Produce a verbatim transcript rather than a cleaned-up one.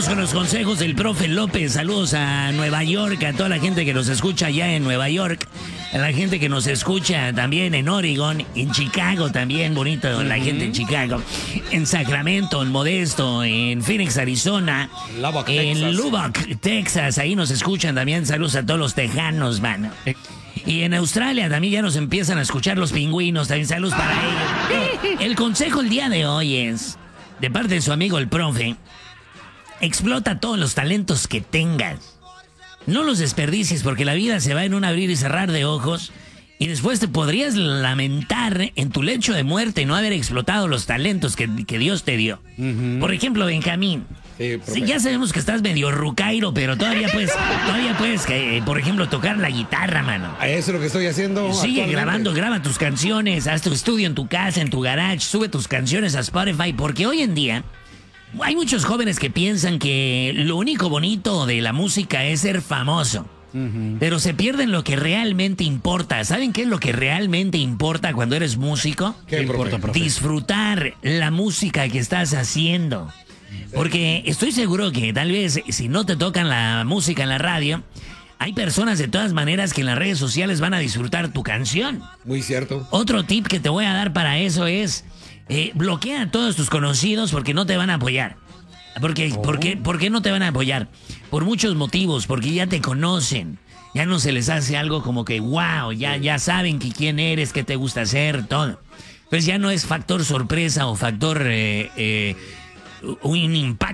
con los consejos del profe López. Saludos a Nueva York, a toda la gente que nos escucha allá en Nueva York, a la gente que nos escucha también en Oregon, en Chicago también, bonito uh-huh. la gente en Chicago, en Sacramento, en Modesto, en Phoenix, Arizona, Lubbock, en Texas. Lubbock, Texas, ahí nos escuchan también. Saludos a todos los tejanos, mano. Y en Australia también ya nos empiezan a escuchar los pingüinos, también saludos para ellos. El consejo el día de hoy es, de parte de su amigo el profe, explota todos los talentos que tengas. No los desperdicies porque la vida se va en un abrir y cerrar de ojos y después te podrías lamentar en tu lecho de muerte y no haber explotado los talentos que, que Dios te dio. Uh-huh. Por ejemplo, Benjamín. Sí, sí, ya sabemos que estás medio rucairo, pero todavía puedes, todavía puedes, eh, por ejemplo, tocar la guitarra, mano. Eso es lo que estoy haciendo. Sigue grabando, graba tus canciones, haz tu estudio en tu casa, en tu garage, sube tus canciones a Spotify, porque hoy en día hay muchos jóvenes que piensan que lo único bonito de la música es ser famoso. Uh-huh. Pero se pierden lo que realmente importa. ¿Saben qué es lo que realmente importa cuando eres músico? ¿Qué importa, profe? Disfrutar la música que estás haciendo. Porque estoy seguro que tal vez si no te tocan la música en la radio, hay personas de todas maneras que en las redes sociales van a disfrutar tu canción. Muy cierto. Otro tip que te voy a dar para eso es eh, bloquea a todos tus conocidos porque no te van a apoyar. Porque, oh. ¿por qué, ¿Por qué no te van a apoyar? Por muchos motivos, porque ya te conocen. Ya no se les hace algo como que, wow, ya, ya saben que quién eres, qué te gusta hacer, todo. Pues ya no es factor sorpresa o factor... Eh, eh, un impacto